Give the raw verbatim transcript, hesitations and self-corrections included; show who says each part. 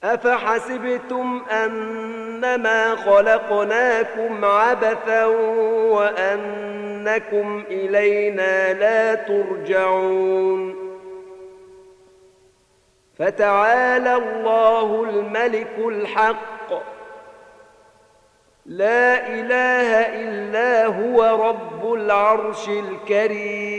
Speaker 1: أفحسبتم أنما خلقناكم عبثا وأنكم إلينا لا ترجعون فتعالى الله الملك الحق لا إله إلا هو رب العرش الكريم